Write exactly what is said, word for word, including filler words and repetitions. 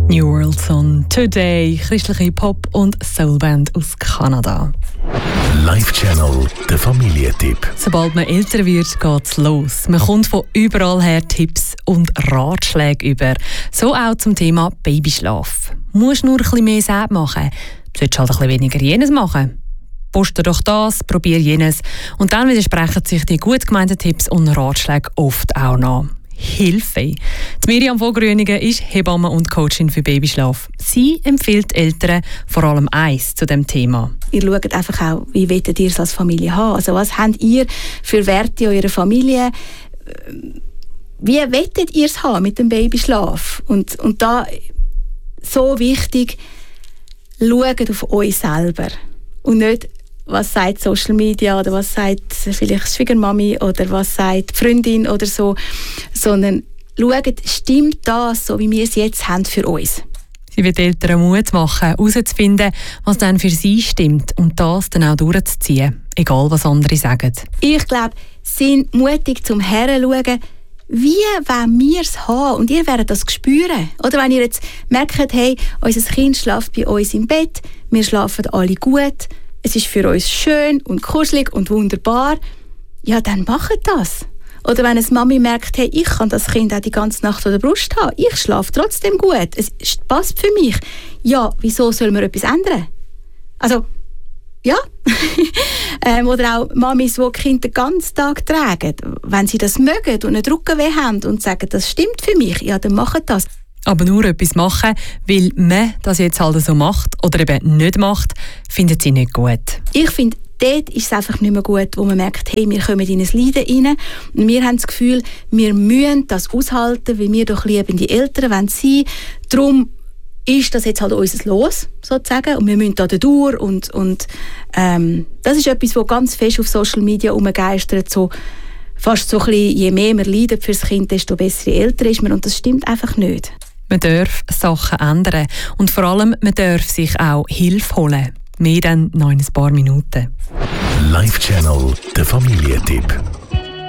New World Song Today, christliche Pop- und Soulband aus Kanada. Live Channel, der Familientipp. Sobald man älter wird, geht's los. Man kommt von überall her Tipps und Ratschläge über. So auch zum Thema Babyschlaf. Musst nur ein bisschen mehr selbst machen. Du solltest halt ein bisschen weniger jenes machen. Poste doch das, probier jenes. Und dann widersprechen sich die gut gemeinten Tipps und Ratschläge oft auch noch. Hilfe! Die Miriam von Grüningen ist Hebamme und Coachin für Babyschlaf. Sie empfiehlt Eltern vor allem eins zu dem Thema. Ihr schaut einfach auch, wie wollt ihr es als Familie haben? Also was habt ihr für Werte in eurer Familie? Wie wollt ihr es haben mit dem Babyschlaf? Und, und da so wichtig, schaut auf euch selber und nicht, was sagt Social Media oder was sagt vielleicht Schwiegermami oder was sagt die Freundin oder so, sondern schaut, stimmt das, so wie wir es jetzt haben, für uns? Sie wird Eltern Mut machen, herauszufinden, was dann für sie stimmt und das dann auch durchzuziehen, egal was andere sagen. Ich glaube, sind mutig zum Heranschauen, wie wollen wir es haben? Und ihr werdet das spüren. Oder wenn ihr jetzt merkt, hey, unser Kind schläft bei uns im Bett, wir schlafen alle gut, es ist für uns schön und kuschelig und wunderbar, ja, dann macht das. Oder wenn eine Mami merkt, hey, ich kann das Kind auch die ganze Nacht an der Brust haben, ich schlafe trotzdem gut, es passt für mich. Ja, wieso soll man etwas ändern? Also, ja. ähm, oder auch Mamis, die die Kinder den ganzen Tag tragen. Wenn sie das mögen und einen Rückenweh haben und sagen, das stimmt für mich, ja, dann macht das. Aber nur etwas machen, weil man das jetzt halt so macht oder eben nicht macht, findet sie nicht gut. Ich finde, dort ist es einfach nicht mehr gut, wo man merkt, hey, wir kommen in ein Leiden rein und wir haben das Gefühl, wir müssen das aushalten, weil wir doch liebende Eltern sein wollen. Darum ist das jetzt halt unser Los, sozusagen, und wir müssen da durch und, und ähm, das ist etwas, was ganz fest auf Social Media umgeistert, so fast so ein bisschen, je mehr man leidet fürs Kind, desto bessere Eltern ist man, und das stimmt einfach nicht. Man darf Sachen ändern und vor allem, man darf sich auch Hilfe holen. Mehr dann noch in ein paar Minuten. Live Channel, der Familientipp.